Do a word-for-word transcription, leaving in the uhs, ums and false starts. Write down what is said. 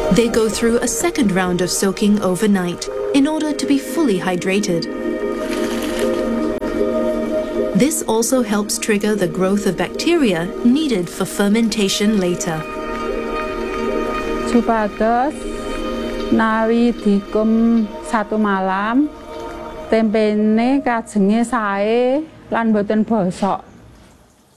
They go through a second round of soaking overnight in order to be fully hydrated. This also helps trigger the growth of bacteria needed for fermentation later. Supados nawi dikum satu malam tempene kajenge sae lan boten bosok.